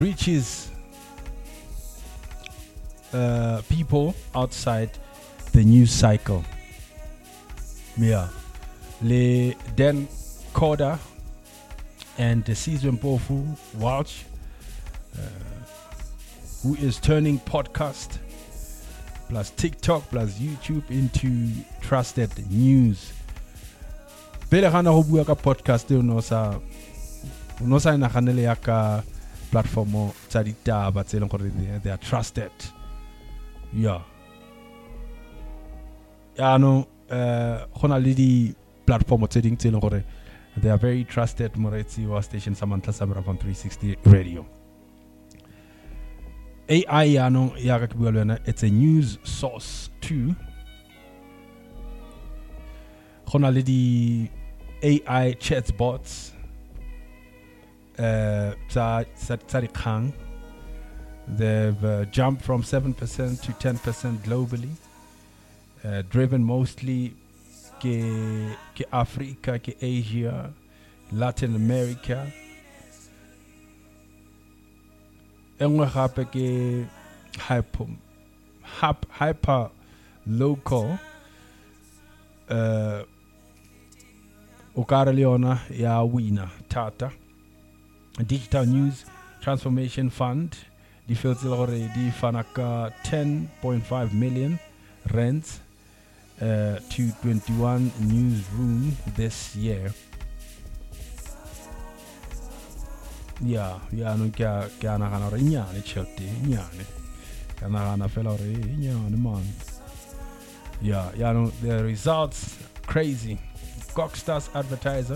reaches people outside the news cycle. Yeah. Le Dan Koda and the Caesar Mpofu Walsh, who is turning podcast plus TikTok plus YouTube into trusted news. Pele gana go bua ka podcast no sa naganele ya ka platform tsa ditaba tse leng gore they are trusted. Yeah. Ya no gona le di platform tse ding tse leng gore they are very trusted. Moretsi wa station Samantla Samra from 360 Radio. AI ya no ya ka bua le yona, it's a news source too. Gona le di AI chatbots they've jumped from 7% to 10% globally, driven mostly ke Africa, ke Asia, Latin America. Engwe gape ke hyper local Okara Leona ya wina Tata Digital News Transformation Fund di filthy already fanaka 10.5 million rents to 21 newsroom this year. Yeah, no kya na kana re nyane chete nyane kana na fela re nyane man. Yeah, no, the results crazy. Coxstars advertiser,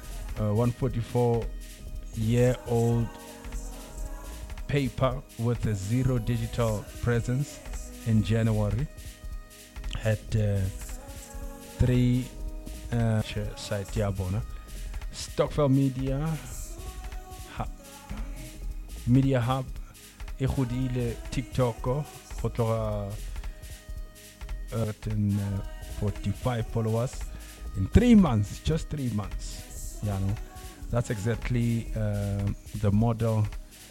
144-year-old paper with a zero digital presence in January had 3 site Yabona. Stockfell Media Hub, Ekhudile TikTok, 45 followers. In 3 months, just 3 months, you know, that's exactly the model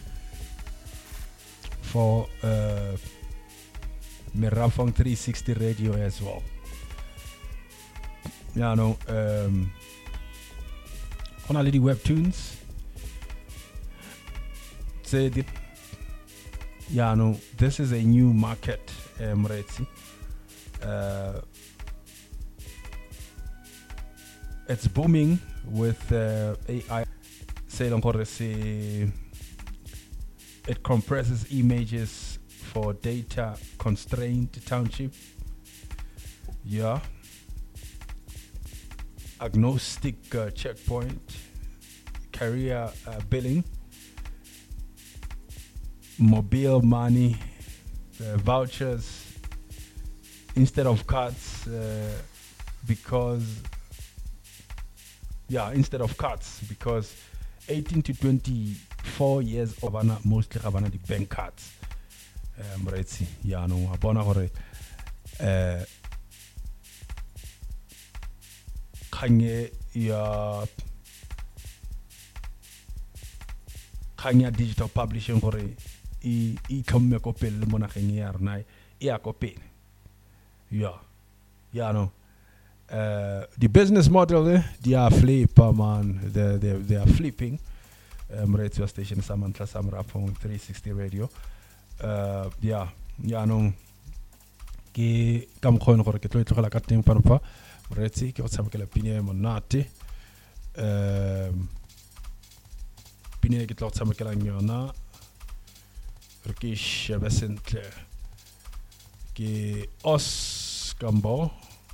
for Mirafong 360 Radio as well. You know, on a little webtoons, say that, you know, this is a new market, Mretsi. It's booming with AI. It compresses images for data constrained township. Yeah. Agnostic checkpoint. Career billing. Mobile money. Vouchers instead of cards instead of cards, because 18 to 24 years old mostly have the bank cards. Mretsi, yeah, no, abona gore kanye digital publishing gore I come ko pele mo nageng ya rena e a ko pele. Yeah, no. The business model, they are flipper, man. They are flipping. Radio station Samantla Samra from 360 Radio. No. Ki kam khon gore ke tlo tlogela ka teng pa Retsi ke go tshamekela pine monate. Pine ke tlo tshamekela nyona. Re ke shebe sentle. Ke os kambo.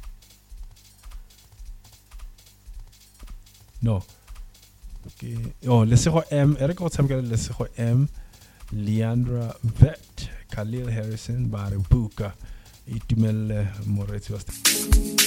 No. Okay. Oh, Lesego M. Eric Lesego M. Leandra Vet. Khalil Harrison. Baribuka. Itumel Moretsi.